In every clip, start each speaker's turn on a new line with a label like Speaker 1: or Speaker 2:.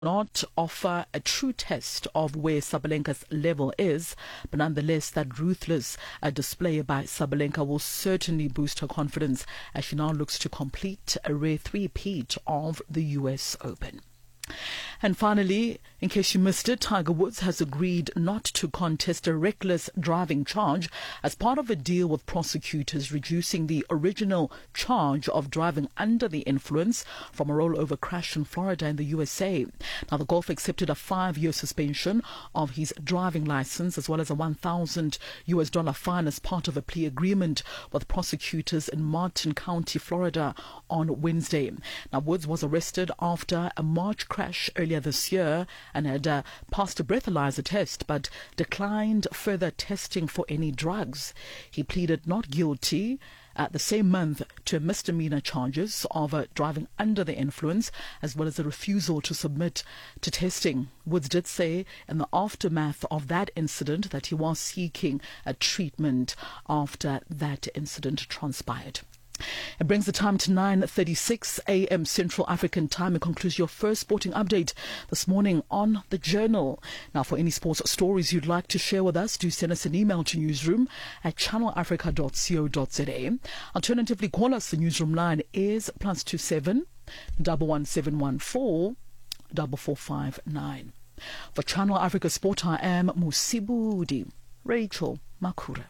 Speaker 1: not offer a true test of where Sabalenka's level is, but nonetheless that ruthless display by Sabalenka will certainly boost her confidence as she now looks to complete a rare three-peat of the US Open. And finally, in case you missed it, Tiger Woods has agreed not to contest a reckless driving charge as part of a deal with prosecutors reducing the original charge of driving under the influence from a rollover crash in Florida in the USA. Now, the golfer accepted a 5-year suspension of his driving license as well as a $1,000 fine as part of a plea agreement with prosecutors in Martin County, Florida on Wednesday. Now, Woods was arrested after a March crash earlier this year and had passed a breathalyzer test but declined further testing for any drugs. He pleaded not guilty the same month to misdemeanor charges of driving under the influence as well as a refusal to submit to testing. Woods did say in the aftermath of that incident that he was seeking a treatment after that incident transpired. It brings the time to 9:36 a.m. Central African Time. It concludes your first sporting update this morning on The Journal. Now, for any sports stories you'd like to share with us, do send us an email to newsroom@channelafrica.co.za. Alternatively, call us. The newsroom line is +27 11714 4459. For Channel Africa Sport, I am Musibudi Rachel Makura.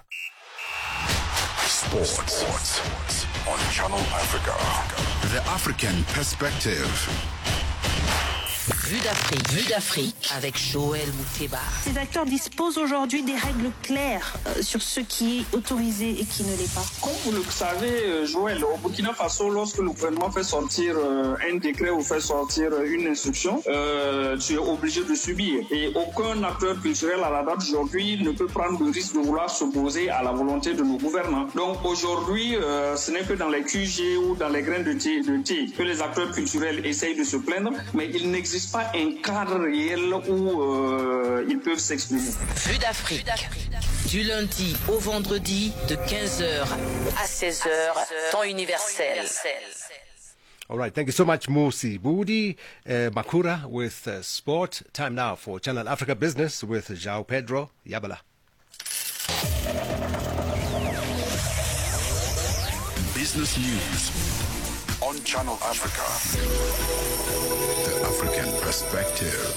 Speaker 2: Sports on Channel Africa. The African Perspective.
Speaker 3: Vue d'Afrique avec Joël Mouteba.
Speaker 4: Ces acteurs disposent aujourd'hui des règles claires sur ce qui est autorisé et qui ne l'est pas.
Speaker 5: Comme vous le savez, Joël, au Burkina Faso, lorsque le gouvernement fait sortir un décret ou fait sortir une instruction, tu es obligé de subir. Et aucun acteur culturel à la date d'aujourd'hui ne peut prendre le risque de vouloir s'opposer à la volonté de nos gouvernants. Donc aujourd'hui, ce n'est que dans les QG ou dans les grains de thé que les acteurs culturels essayent de se plaindre, mais il n'existe pas un cadre réel où ils peuvent s'exprimer.
Speaker 3: Vue d'Afrique. Du lundi au vendredi de 15h à 16h, temps universel.
Speaker 6: All right, thank you so much, Musibudi Makura with sport. Time now for Channel Africa Business with João Pedro Yabala.
Speaker 2: Business News on Channel Africa. The African Perspective.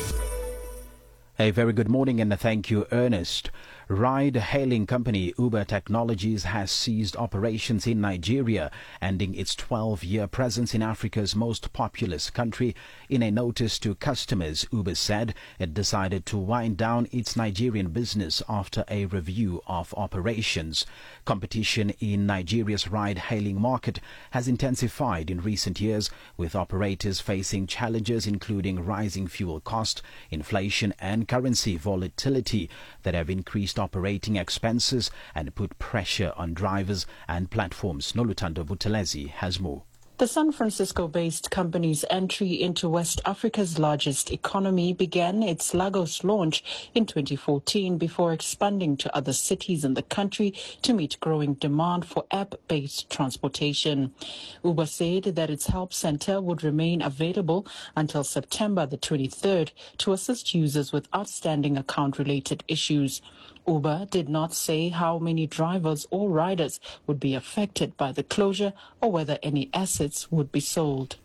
Speaker 7: A very good morning and thank you, Ernest. Ride-hailing company Uber Technologies has ceased operations in Nigeria, ending its 12-year presence in Africa's most populous country. In a notice to customers, Uber said it decided to wind down its Nigerian business after a review of operations. Competition in Nigeria's ride-hailing market has intensified in recent years, with operators facing challenges including rising fuel cost, inflation and currency volatility that have increased operating expenses and put pressure on drivers and platforms. Nolutando Buthelezi has more.
Speaker 8: The San Francisco-based company's entry into West Africa's largest economy began its Lagos launch in 2014 before expanding to other cities in the country to meet growing demand for app-based transportation. Uber said that its help center would remain available until September the 23rd to assist users with outstanding account-related issues. Uber did not say how many drivers or riders would be affected by the closure or whether any assets would be sold.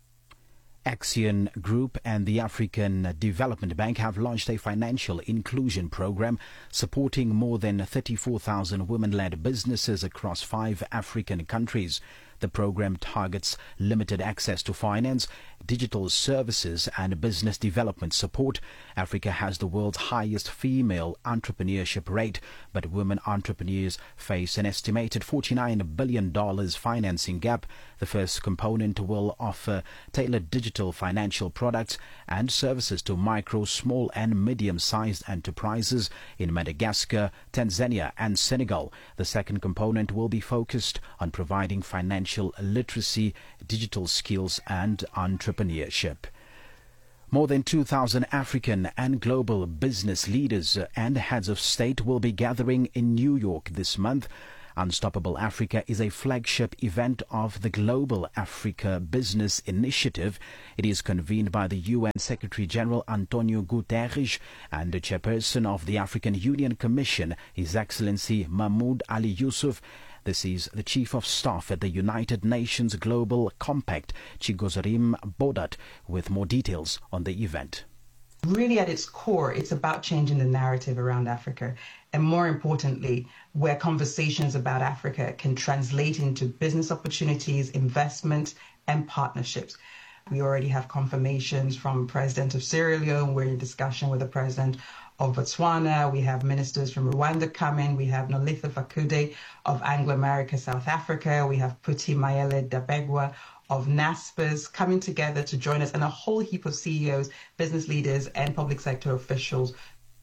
Speaker 7: Axion Group and the African Development Bank have launched a financial inclusion program supporting more than 34,000 women-led businesses across 5 African countries. The program targets limited access to finance, digital services and business development support. Africa has the world's highest female entrepreneurship rate, but women entrepreneurs face an estimated $49 billion financing gap. The first component will offer tailored digital financial products and services to micro, small and medium-sized enterprises in Madagascar, Tanzania and Senegal. The second component will be focused on providing financial literacy, digital skills and entrepreneurship. More than 2,000 African and global business leaders and heads of state will be gathering in New York this month Unstoppable Africa is a flagship event of the Global Africa Business Initiative. It is convened by the UN Secretary-General Antonio Guterres and the chairperson of the African Union Commission, His Excellency Mahmoud Ali Yusuf. This is the Chief of Staff at the United Nations Global Compact, Chigozarim Bodat, with more details on the event.
Speaker 9: Really at its core, it's about changing the narrative around Africa. And more importantly, where conversations about Africa can translate into business opportunities, investment, and partnerships. We already have confirmations from the President of Sierra Leone. We're in discussion with the President of Botswana. We have ministers from Rwanda coming. We have Nolitha Fakude of Anglo-America, South Africa. We have Puti Mayele Dabegwa of NASPERS coming together to join us, and a whole heap of CEOs, business leaders, and public sector officials.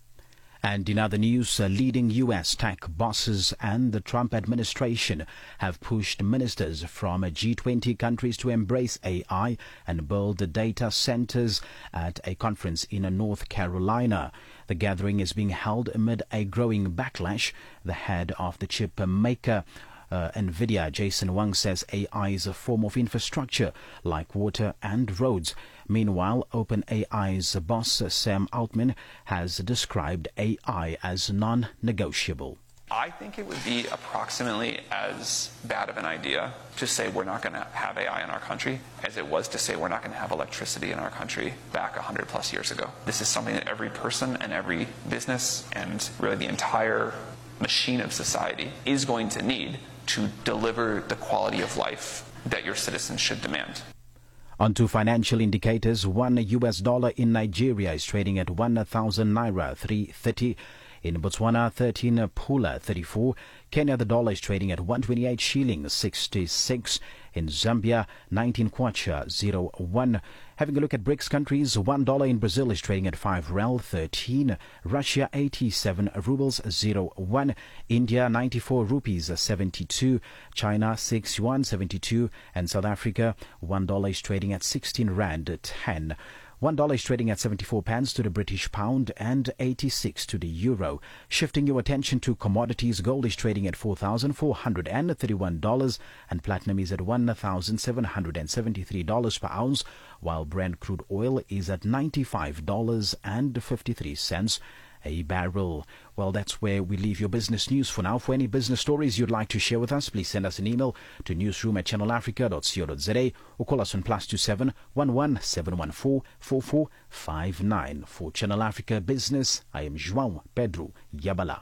Speaker 7: And in other news, leading U.S. tech bosses and the Trump administration have pushed ministers from G20 countries to embrace AI and build data centers at a conference in North Carolina. The gathering is being held amid a growing backlash. The head of the chip maker NVIDIA, Jason Wang, says AI is a form of infrastructure like water and roads. Meanwhile, OpenAI's boss, Sam Altman, has described AI as non-negotiable.
Speaker 10: I think it would be approximately as bad of an idea to say we're not going to have AI in our country as it was to say we're not going to have electricity in our country back 100 plus years ago. This is something that every person and every business and really the entire machine of society is going to need to deliver the quality of life that your citizens should demand.
Speaker 7: On to financial indicators. $1 in Nigeria is trading at 1,000 naira 330. In Botswana, 13 pula 34. Kenya, the dollar is trading at 128 shillings 66. In Zambia, 19 kwacha 01. Having a look at BRICS countries, $1 in Brazil is trading at 5 rel 13. Russia, 87 rubles 01. India, 94 rupees 72. China, 6 yuan 72. And South Africa, $1 is trading at 16 rand 10. $1 is trading at 74 pence to the British pound and 86 to the euro. Shifting your attention to commodities, gold is trading at $4,431 and platinum is at $1,773 per ounce, while Brent crude oil is at $95.53 a barrel. Well, that's where we leave your business news for now. For any business stories you'd like to share with us, please send us an email to newsroom@channelafrica.co.za or call us on +27 11 714 4459. For Channel Africa Business, I am João Pedro Yabala.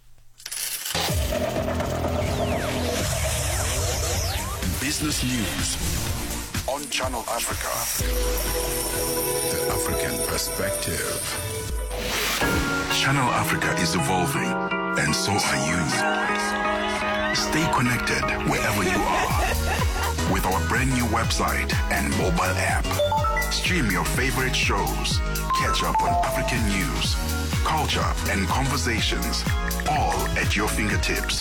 Speaker 2: Business news on Channel Africa. The African perspective. Channel Africa is evolving, and so are you. Stay connected wherever you are with our brand new website and mobile app. Stream your favorite shows, catch up on African news, culture, and conversations, all at your fingertips.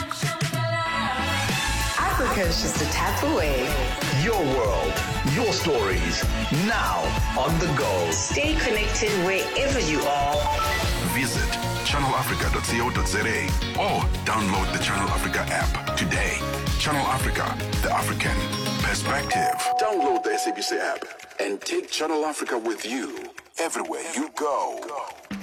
Speaker 11: Africa is just a tap away.
Speaker 12: Your world, your stories, now on the go.
Speaker 11: Stay connected wherever you are.
Speaker 2: Visit channelafrica.co.za or download the Channel Africa app today. Channel Africa, the African perspective. Download the SABC app and take Channel Africa with you everywhere you go.